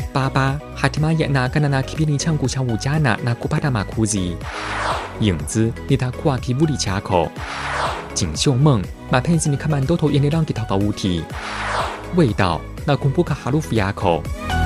Baba hatimaye anaagana na kipindi changu cha ujana na kupata makuzi. 影子nitakuwa kivuli chako. 锦绣梦 mapenzi ni kama ndoto yenye rangi tofauti. 味道 nakumbuka harufu yako.